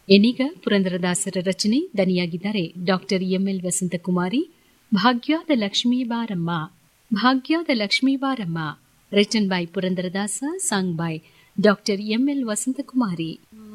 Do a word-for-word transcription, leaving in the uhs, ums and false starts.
ಏನೀಗ ಪುರಂದರದಾಸರ ರಚನೆ, ದನಿಯಾಗಿದ್ದಾರೆ ಡಾಕ್ಟರ್ ಎಂಎಲ್ ವಸಂತಕುಮಾರಿ. ಭಾಗ್ಯದ ಲಕ್ಷ್ಮೀ ಬಾರಮ್ಮ, ಭಾಗ್ಯದ ಲಕ್ಷ್ಮೀ ಬಾರಮ್ಮ, written by Purandaradasa, song by doctor ML Vasanthakumari.